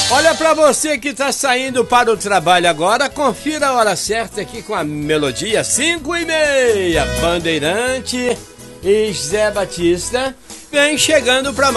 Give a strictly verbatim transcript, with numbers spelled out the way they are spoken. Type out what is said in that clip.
Olha, pra você que tá saindo para o trabalho agora, confira a hora certa aqui com a melodia cinco e meia. Bandeirante e Zé Batista vem chegando pra mais.